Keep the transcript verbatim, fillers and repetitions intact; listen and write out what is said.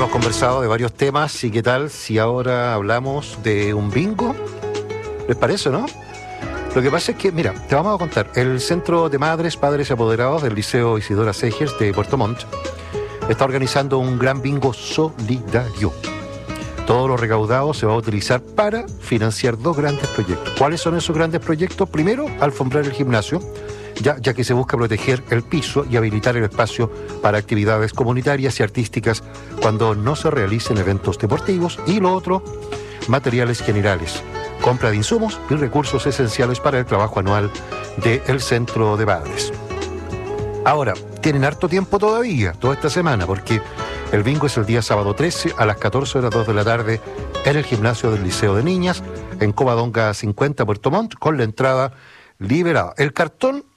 Hemos conversado de varios temas y qué tal si ahora hablamos de un bingo. ¿Les parece, no? Lo que pasa es que, mira, te vamos a contar. El Centro de Madres, Padres y Apoderados del Liceo Isidora Segers de Puerto Montt está organizando un gran bingo solidario. Todo lo recaudado se va a utilizar para financiar dos grandes proyectos. ¿Cuáles son esos grandes proyectos? Primero, alfombrar el gimnasio, ya, ya que se busca proteger el piso y habilitar el espacio para actividades comunitarias y artísticas cuando no se realicen eventos deportivos. Y lo otro, materiales generales, compra de insumos y recursos esenciales para el trabajo anual del Centro de Padres. Ahora, tienen harto tiempo todavía, toda esta semana, porque el bingo es el día sábado trece a las catorce horas dos de la tarde en el gimnasio del Liceo de Niñas, en Covadonga cincuenta, Puerto Montt, con la entrada liberada. El cartón